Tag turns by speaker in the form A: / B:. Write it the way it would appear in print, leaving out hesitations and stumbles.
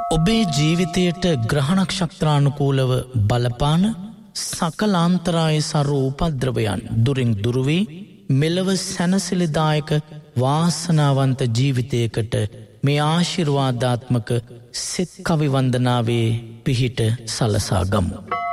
A: ඔබේ ජීවිතයට ග්‍රහ නක්ෂත්‍රානුකූලව බලපාන සකලාන්තරාය සරු උපද්‍රවයන් දුරින් දුර වී මෙලව සැනසිලිදායක වාසනාවන්ත ජීවිතයකට මේ ආශිර්වාදාත්මක සෙත් කවි වන්දනාවේ පිහිට සලසා ගමු.